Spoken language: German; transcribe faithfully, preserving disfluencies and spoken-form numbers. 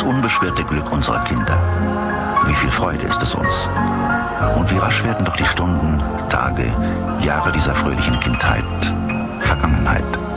unbeschwerte Glück unserer Kinder. Wie viel Freude ist es uns. Und wie rasch werden doch die Stunden, Tage, Jahre dieser fröhlichen Kindheit Vergangenheit.